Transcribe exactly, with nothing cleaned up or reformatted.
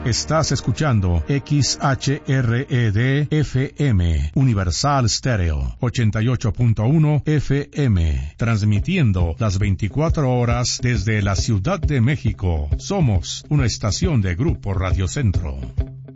Estás escuchando X H R E D F M, Universal Stereo, ochenta y ocho punto uno F M, transmitiendo las veinticuatro horas desde la Ciudad de México. Somos una estación de Grupo Radio Centro.